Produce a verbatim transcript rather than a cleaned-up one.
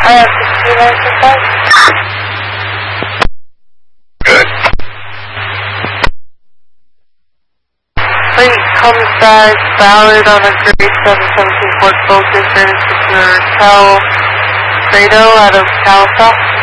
I have sixteen nine five. Good. Fleet comes back, Ballard on a grade seven seventeen Ford Focus, ready to secure Cal Fredo out of Calsa.